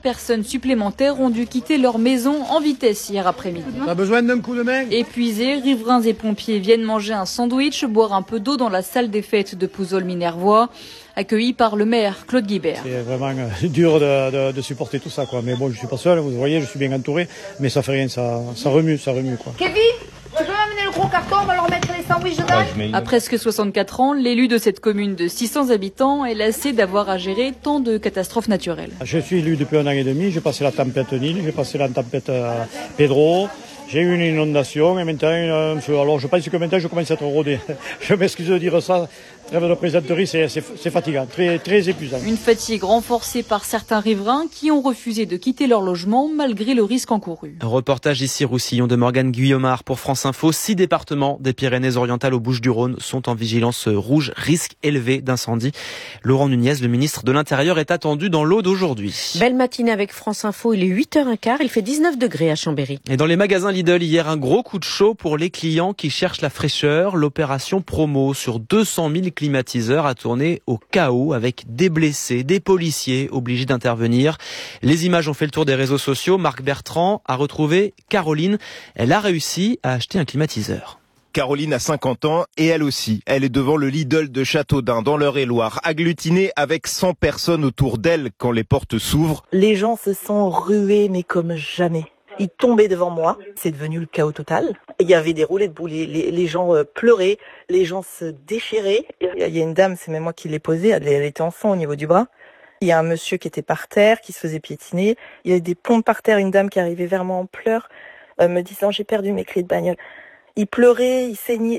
personnes supplémentaires ont dû quitter leur maison en vitesse hier après-midi. T'as besoin d'un coup de main ? Épuisés, riverains et pompiers viennent manger un sandwich, boire un peu d'eau dans la salle des fêtes de Pouzol-Minervois, accueillis par le maire Claude Guibert. C'est vraiment dur de supporter tout ça, quoi. Mais bon, je suis pas seul, vous voyez, je suis bien entouré, mais ça fait rien, ça remue, quoi. Kevin, tu peux m'amener le gros carton, on va leur mettre les sandwichs dedans. À presque 64 ans, l'élu de cette commune de 600 habitants est lassé d'avoir à gérer tant de catastrophes naturelles. Je suis élu depuis 1 an et demi, j'ai passé la tempête Nil, j'ai passé la tempête Pedro. J'ai eu une inondation et maintenant un feu. Alors je pense que maintenant je commence à être rodé. Je m'excuse de dire ça. Trêve de plaisanterie, c'est fatigant, très épuisant. Une fatigue renforcée par certains riverains qui ont refusé de quitter leur logement malgré le risque encouru. Reportage ici Roussillon de Morgane Guillaumard pour France Info. 6 départements des Pyrénées-Orientales aux Bouches-du-Rhône sont en vigilance rouge, risque élevé d'incendie. Laurent Nunez, le ministre de l'Intérieur, est attendu dans l'Aude aujourd'hui. Belle matinée avec France Info, il est 8h15, il fait 19 degrés à Chambéry. Et dans les magasins Lidl, hier, un gros coup de chaud pour les clients qui cherchent la fraîcheur. L'opération promo sur 200 000 climatiseurs a tourné au chaos avec des blessés, des policiers obligés d'intervenir. Les images ont fait le tour des réseaux sociaux. Marc Bertrand a retrouvé Caroline. Elle a réussi à acheter un climatiseur. Caroline a 50 ans et elle aussi, elle est devant le Lidl de Châteaudun dans l'Eure-et-Loire, agglutinée avec 100 personnes autour d'elle quand les portes s'ouvrent. Les gens se sont rués mais comme jamais. Ils tombaient devant moi, c'est devenu le chaos total. Il y avait des roulets de boue, les gens pleuraient, les gens se déchiraient. Il y a une dame, c'est même moi qui l'ai posée, elle était en sang au niveau du bras. Il y a un monsieur qui était par terre, qui se faisait piétiner. Il y a des pompes par terre, une dame qui arrivait vers moi en pleurs, me disant j'ai perdu mes clés de bagnole. Il pleurait, il saignait,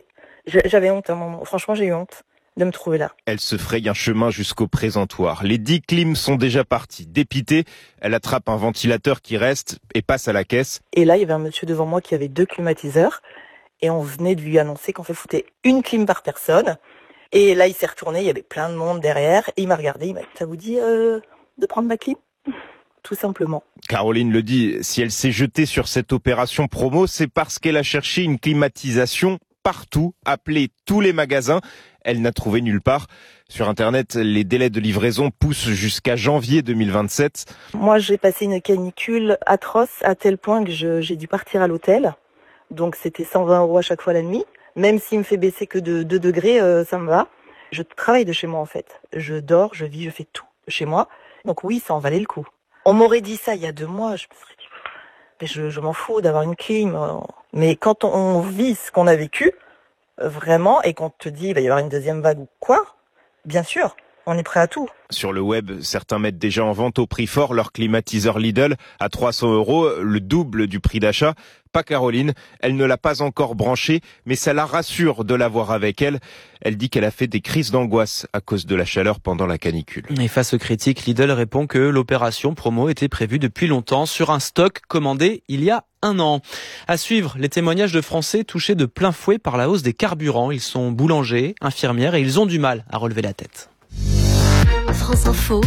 j'avais honte à un moment, franchement j'ai eu honte de me trouver là. Elle se fraye un chemin jusqu'au présentoir. Les 10 clims sont déjà partis. Dépitée, elle attrape un ventilateur qui reste et passe à la caisse. Et là, il y avait un monsieur devant moi qui avait 2 climatiseurs. Et on venait de lui annoncer qu'on fait foutre une clim par personne. Et là, il s'est retourné, il y avait plein de monde derrière. Et il m'a regardé, il m'a dit, ça vous dit de prendre ma clim ? Tout simplement. Caroline le dit, si elle s'est jetée sur cette opération promo, c'est parce qu'elle a cherché une climatisation partout, appelé tous les magasins. Elle n'a trouvé nulle part. Sur Internet, les délais de livraison poussent jusqu'à janvier 2027. Moi, j'ai passé une canicule atroce à tel point que j'ai dû partir à l'hôtel. Donc, c'était 120 € à chaque fois la nuit. Même s'il me fait baisser que de 2 degrés, ça me va. Je travaille de chez moi, en fait. Je dors, je vis, je fais tout de chez moi. Donc oui, ça en valait le coup. On m'aurait dit ça il y a 2 mois. Je me serais dit, mais je m'en fous d'avoir une clim. Mais quand on vit ce qu'on a vécu, vraiment, et qu'on te dit il va y avoir une deuxième vague ou quoi, bien sûr, on est prêt à tout. Sur le web, certains mettent déjà en vente au prix fort leur climatiseur Lidl à 300 €, le double du prix d'achat. Pas Caroline, elle ne l'a pas encore branché, mais ça la rassure de l'avoir avec elle. Elle dit qu'elle a fait des crises d'angoisse à cause de la chaleur pendant la canicule. Et face aux critiques, Lidl répond que l'opération promo était prévue depuis longtemps sur un stock commandé il y a 1 an. À suivre, les témoignages de Français touchés de plein fouet par la hausse des carburants. Ils sont boulangers, infirmières et ils ont du mal à relever la tête. France Info,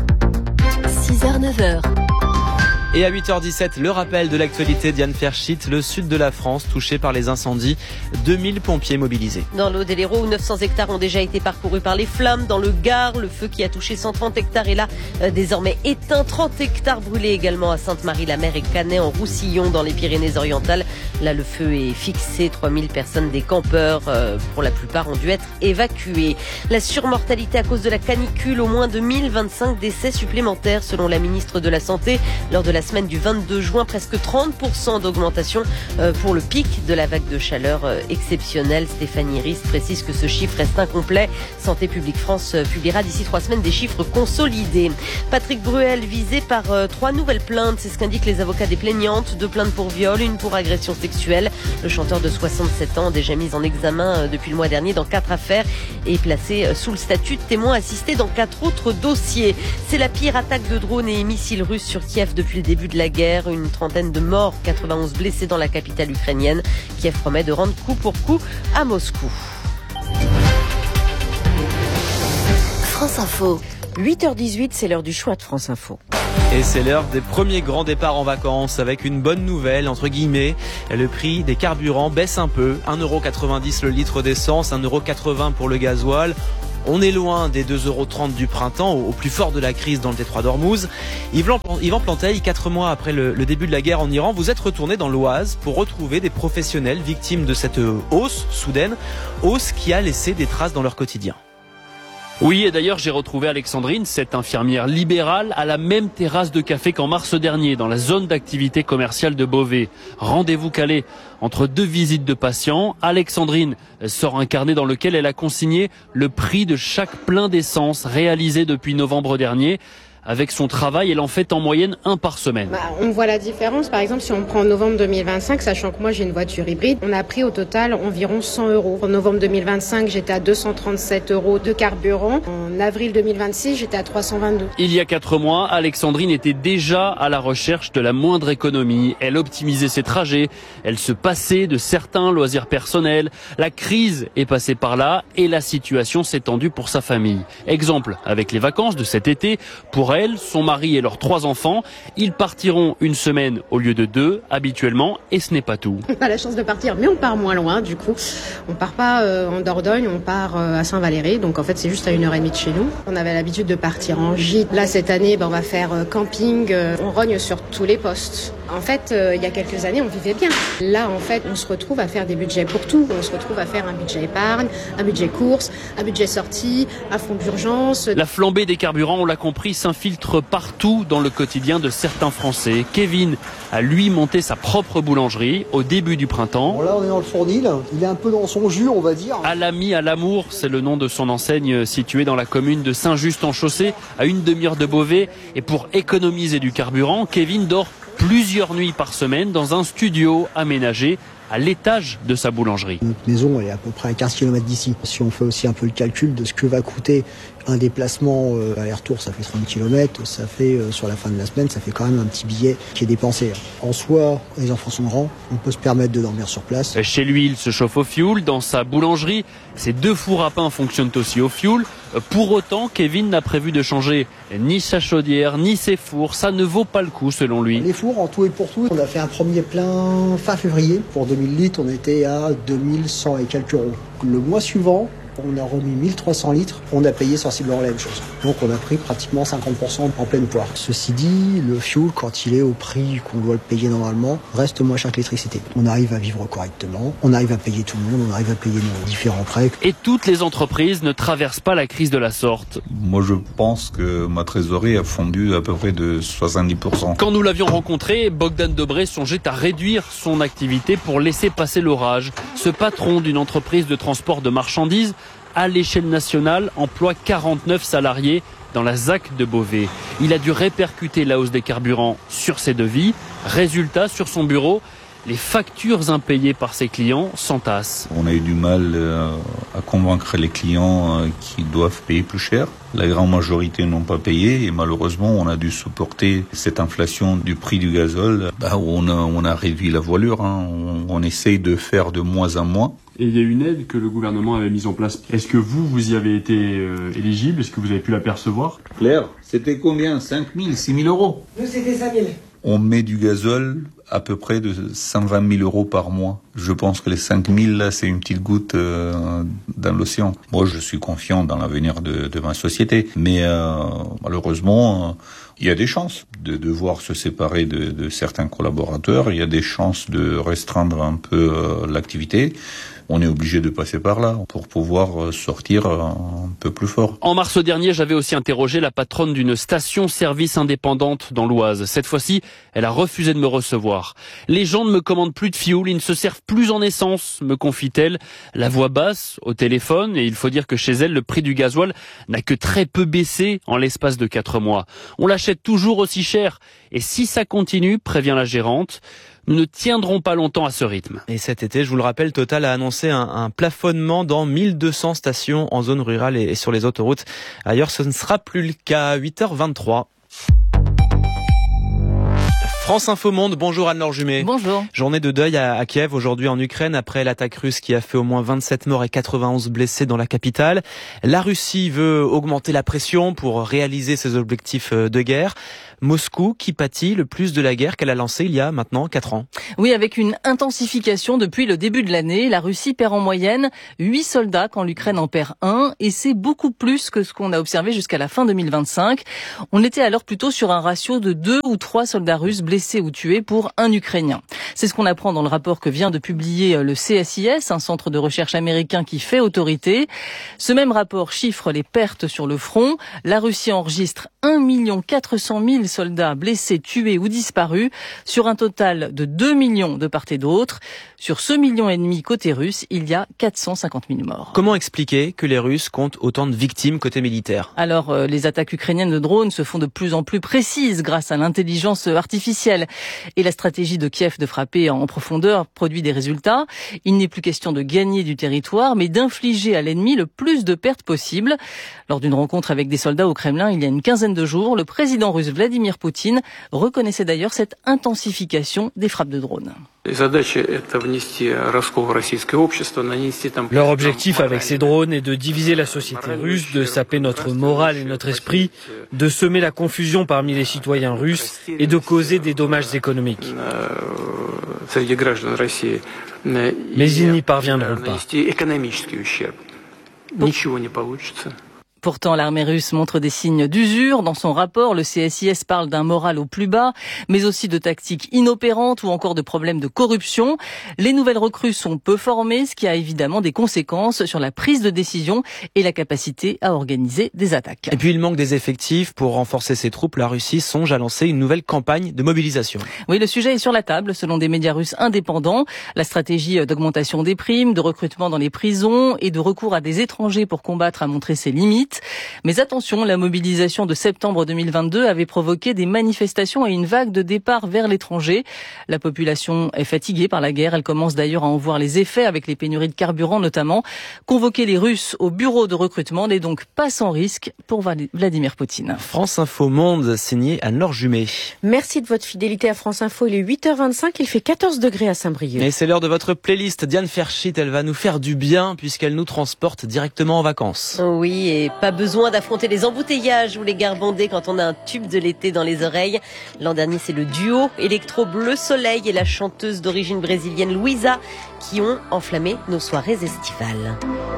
6h-9h. Et à 8h17, le rappel de l'actualité, Diane Ferschit, le sud de la France touché par les incendies, 2000 pompiers mobilisés. Dans l'Aude et l'Hérault, 900 hectares ont déjà été parcourus par les flammes. Dans le Gard, le feu qui a touché 130 hectares est là, désormais éteint. 30 hectares brûlés également à Sainte-Marie-la-Mer et Canet en Roussillon dans les Pyrénées-Orientales. Là, le feu est fixé. 3000 personnes, des campeurs, pour la plupart, ont dû être évacuées. La surmortalité à cause de la canicule, au moins 2025 décès supplémentaires selon la ministre de la Santé lors de la semaine du 22 juin, presque 30% d'augmentation pour le pic de la vague de chaleur exceptionnelle. Stéphanie Ries précise que ce chiffre reste incomplet. Santé publique France publiera d'ici 3 semaines des chiffres consolidés. Patrick Bruel visé par 3 nouvelles plaintes, c'est ce qu'indiquent les avocats des plaignantes. 2 plaintes pour viol, 1 pour agression sexuelle. Le chanteur de 67 ans, déjà mis en examen depuis le mois dernier dans 4 affaires et placé sous le statut de témoin assisté dans 4 autres dossiers. C'est la pire attaque de drones et missiles russes sur Kiev depuis le début de la guerre. Une trentaine de morts, 91 blessés dans la capitale ukrainienne. Kiev promet de rendre coup pour coup à Moscou. France Info. 8h18, c'est l'heure du choix de France Info. Et c'est l'heure des premiers grands départs en vacances avec une bonne nouvelle, entre guillemets. Le prix des carburants baisse un peu. 1,90 € le litre d'essence, 1,80 € pour le gasoil. On est loin des 2,30 € du printemps, au plus fort de la crise dans le détroit d'Ormuz. Yvan Planteil, 4 mois après le début de la guerre en Iran, vous êtes retourné dans l'Oise pour retrouver des professionnels victimes de cette hausse soudaine, hausse qui a laissé des traces dans leur quotidien. Oui, et d'ailleurs j'ai retrouvé Alexandrine, cette infirmière libérale, à la même terrasse de café qu'en mars dernier, dans la zone d'activité commerciale de Beauvais. Rendez-vous calé entre 2 visites de patients. Alexandrine sort un carnet dans lequel elle a consigné le prix de chaque plein d'essence réalisé depuis novembre dernier. Avec son travail, elle en fait en moyenne 1 par semaine. On voit la différence. Par exemple, si on prend novembre 2025, sachant que moi j'ai une voiture hybride, on a pris au total environ 100 €. En novembre 2025, j'étais à 237 € de carburant. En avril 2026, j'étais à 322. Il y a 4 mois, Alexandrine était déjà à la recherche de la moindre économie. Elle optimisait ses trajets, elle se passait de certains loisirs personnels. La crise est passée par là et la situation s'est tendue pour sa famille. Exemple, avec les vacances de cet été, pour elle, son mari et leurs 3 enfants, ils partiront une semaine au lieu de 2 habituellement, et ce n'est pas tout. On a la chance de partir, mais on part moins loin du coup. On part pas en Dordogne, on part à Saint-Valéry, donc en fait c'est juste à 1h30 de chez nous. On avait l'habitude de partir en gîte. Là cette année, on va faire camping, on rogne sur tous les postes. En fait, il y a quelques années, on vivait bien. Là, en fait, on se retrouve à faire des budgets pour tout. On se retrouve à faire un budget épargne, un budget course, un budget sortie, un fonds d'urgence. La flambée des carburants, on l'a compris, s'infiltre partout dans le quotidien de certains Français. Kevin a lui monté sa propre boulangerie au début du printemps. Bon, là, on est dans le fournil. Il est un peu dans son jus, on va dire. À l'ami, à l'amour, c'est le nom de son enseigne située dans la commune de Saint-Just-en-Chaussée, à une demi-heure de Beauvais. Et pour économiser du carburant, Kevin dort plusieurs nuits par semaine dans un studio aménagé à l'étage de sa boulangerie. Notre maison est à peu près à 15 km d'ici. Si on fait aussi un peu le calcul de ce que va coûter un déplacement aller-retour, ça fait 30 km, ça fait sur la fin de la semaine, ça fait quand même un petit billet qui est dépensé. En soi, les enfants sont grands, on peut se permettre de dormir sur place. Chez lui, il se chauffe au fioul. Dans sa boulangerie, ses 2 fours à pain fonctionnent aussi au fioul. Pour autant, Kevin n'a prévu de changer ni sa chaudière, ni ses fours. Ça ne vaut pas le coup, selon lui. Les fours, en tout et pour tout, on a fait un premier plein fin février. Pour 2000 litres, on était à 2100 et quelques euros. Le mois suivant, on a remis 1300 litres, on a payé sensiblement la même chose. Donc on a pris pratiquement 50% en pleine poire. Ceci dit, le fioul, quand il est au prix qu'on doit le payer normalement, reste moins cher que l'électricité. On arrive à vivre correctement, on arrive à payer tout le monde, on arrive à payer nos différents prêts. Et toutes les entreprises ne traversent pas la crise de la sorte. Moi je pense que ma trésorerie a fondu à peu près de 70%. Quand nous l'avions rencontré, Bogdan Dobré songeait à réduire son activité pour laisser passer l'orage. Ce patron d'une entreprise de transport de marchandises, à l'échelle nationale, emploie 49 salariés dans la ZAC de Beauvais. Il a dû répercuter la hausse des carburants sur ses devis. Résultat, sur son bureau, les factures impayées par ses clients s'entassent. On a eu du mal à convaincre les clients qui doivent payer plus cher. La grande majorité n'ont pas payé et malheureusement on a dû supporter cette inflation du prix du gazole. On a réduit la voilure, on essaye de faire de moins en moins. Et il y a une aide que le gouvernement avait mise en place. Est-ce que vous y avez été éligible? Est-ce que vous avez pu l'apercevoir? Claire, c'était combien? 5 000, 6 000 euros? Nous, c'était 5 000. On met du gazole à peu près de 120 000 euros par mois. Je pense que les 5 000, là, c'est une petite goutte dans l'océan. Moi, je suis confiant dans l'avenir de ma société. Mais malheureusement, il y a des chances de devoir se séparer de certains collaborateurs. Il y a des chances de restreindre un peu l'activité. On est obligé de passer par là pour pouvoir sortir un peu plus fort. En mars dernier, j'avais aussi interrogé la patronne d'une station-service indépendante dans l'Oise. Cette fois-ci, elle a refusé de me recevoir. Les gens ne me commandent plus de fioul, ils ne se servent plus en essence, me confie-t-elle, la voix basse au téléphone. Et il faut dire que chez elle, le prix du gasoil n'a que très peu baissé en l'espace de 4 mois. On l'achète toujours aussi cher. Et si ça continue, prévient la gérante, nous ne tiendrons pas longtemps à ce rythme. Et cet été, je vous le rappelle, Total a annoncé un plafonnement dans 1200 stations en zone rurale et sur les autoroutes. Ailleurs, ce ne sera plus le cas. 8h23. France Info Monde, bonjour Anne-Laure Jumet. Bonjour. Journée de deuil à Kiev aujourd'hui en Ukraine après l'attaque russe qui a fait au moins 27 morts et 91 blessés dans la capitale. La Russie veut augmenter la pression pour réaliser ses objectifs de guerre. Moscou qui pâtit le plus de la guerre qu'elle a lancée il y a maintenant 4 ans. Oui, avec une intensification depuis le début de l'année. La Russie perd en moyenne 8 soldats quand l'Ukraine en perd 1 et c'est beaucoup plus que ce qu'on a observé jusqu'à la fin 2025. On était alors plutôt sur un ratio de 2 ou 3 soldats russes blessés ou tués pour un Ukrainien. C'est ce qu'on apprend dans le rapport que vient de publier le CSIS, un centre de recherche américain qui fait autorité. Ce même rapport chiffre les pertes sur le front. La Russie enregistre 1 400 000 soldats blessés, tués ou disparus sur un total de 2 millions de part et d'autre. Sur ce 1,5 million côté russe, il y a 450 000 morts. Comment expliquer que les Russes comptent autant de victimes côté militaire ? Alors, les attaques ukrainiennes de drones se font de plus en plus précises grâce à l'intelligence artificielle. Et la stratégie de Kiev de frapper en profondeur produit des résultats. Il n'est plus question de gagner du territoire, mais d'infliger à l'ennemi le plus de pertes possible. Lors d'une rencontre avec des soldats au Kremlin il y a une quinzaine de jours, le président russe Vladimir Poutine reconnaissait d'ailleurs cette intensification des frappes de drones. Leur objectif avec ces drones est de diviser la société russe, de saper notre morale et notre esprit, de semer la confusion parmi les citoyens russes et de causer des dommages économiques. Mais ils n'y parviendront pas. Pourtant, l'armée russe montre des signes d'usure. Dans son rapport, le CSIS parle d'un moral au plus bas, mais aussi de tactiques inopérantes ou encore de problèmes de corruption. Les nouvelles recrues sont peu formées, ce qui a évidemment des conséquences sur la prise de décision et la capacité à organiser des attaques. Et puis, il manque des effectifs. Pour renforcer ses troupes, la Russie songe à lancer une nouvelle campagne de mobilisation. Oui, le sujet est sur la table, selon des médias russes indépendants. La stratégie d'augmentation des primes, de recrutement dans les prisons et de recours à des étrangers pour combattre a montré ses limites. Mais attention, la mobilisation de septembre 2022 avait provoqué des manifestations et une vague de départ vers l'étranger. La population est fatiguée par la guerre. Elle commence d'ailleurs à en voir les effets avec les pénuries de carburant notamment. Convoquer les Russes au bureau de recrutement n'est donc pas sans risque pour Vladimir Poutine. France Info Monde, signé Anne-Laure Jumet. Merci de votre fidélité à France Info. Il est 8h25, il fait 14 degrés à Saint-Brieuc. Et c'est l'heure de votre playlist. Diane Ferschit, elle va nous faire du bien puisqu'elle nous transporte directement en vacances. Oui, et pas besoin d'affronter les embouteillages ou les gares bondées quand on a un tube de l'été dans les oreilles. L'an dernier, c'est le duo électro Bleu Soleil et la chanteuse d'origine brésilienne Luisa qui ont enflammé nos soirées estivales.